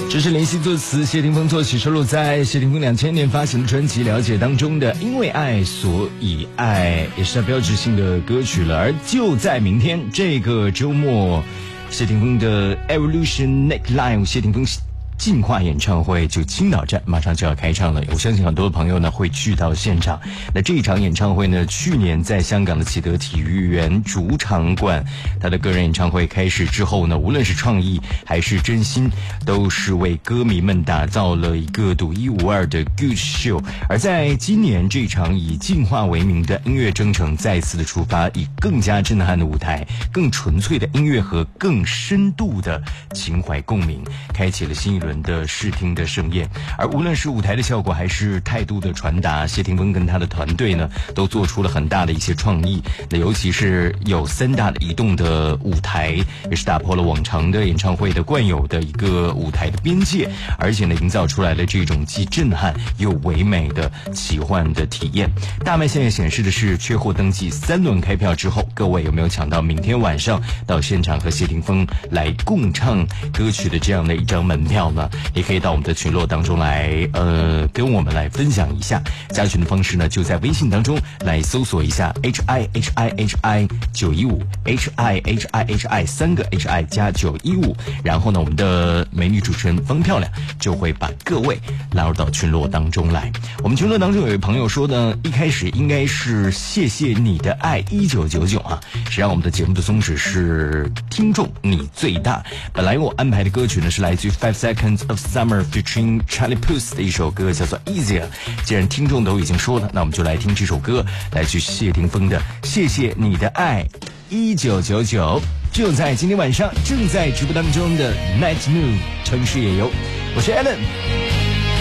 这是林夕作词，谢霆锋作曲，收录在谢霆锋2000年发行的专辑《了解》当中的《因为爱所以爱》，也是他标志性的歌曲了。而就在明天这个周末，谢霆锋的 Evolution Next Live 谢霆锋进化演唱会就青岛站马上就要开唱了，我相信很多的朋友呢会去到现场。那这一场演唱会呢，去年在香港的启德体育园主场馆，他的个人演唱会开始之后呢，无论是创意还是真心，都是为歌迷们打造了一个独一无二的 good show。而在今年这场以进化为名的音乐征程再次的出发，以更加震撼的舞台、更纯粹的音乐和更深度的情怀共鸣，开启了新一轮的视听的盛宴。而无论是舞台的效果还是态度的传达，谢霆锋跟他的团队呢都做出了很大的一些创意。那尤其是有3大的移动的舞台，也是打破了往常的演唱会的惯有的一个舞台的边界，而且呢营造出来了这种既震撼又唯美的奇幻的体验。大麦现在显示的是缺货登记3轮开票之后，各位有没有抢到明天晚上到现场和谢霆锋来共唱歌曲的这样的一张门票呢？也可以到我们的群落当中来跟我们来分享一下。加群的方式呢，就在微信当中来搜索一下 HIHIHI 915 HIHIHI 3个 HI 加915，然后呢我们的美女主持人方漂亮就会把各位拉入到群落当中来。我们群落当中有位朋友说呢，一开始应该是谢谢你的爱1999啊，实际上我们的节目的宗旨是听众你最大。本来我安排的歌曲呢是来自于5 Seconds of Summer featuring Charlie Puth 的一首歌，叫做 Easier。 既然听众都已经说了，那我们就来听这首歌，来自谢霆锋的谢谢你的爱1999。就在今天晚上正在直播当中的 Night Move 城市野游，我是 Alan。